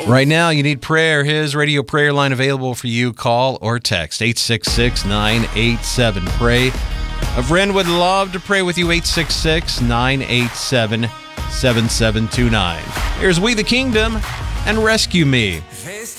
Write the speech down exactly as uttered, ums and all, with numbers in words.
Right now, you need prayer. His radio prayer line available for you. Call or text eight six six, nine eight seven, pray. A friend would love to pray with you. eight six six, nine eight seven, seven seven two nine. Here's We the Kingdom and Rescue Me.